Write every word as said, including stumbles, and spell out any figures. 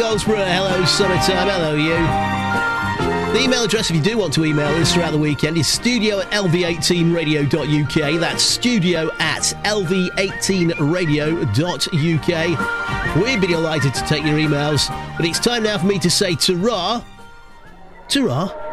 Goldsborough, hello, summertime, hello, you. The email address, if you do want to email us throughout the weekend, is studio at l v eighteen radio dot u k. That's studio at l v eighteen radio dot u k. We'd be delighted to take your emails, but it's time now for me to say ta-ra. Ta-ra.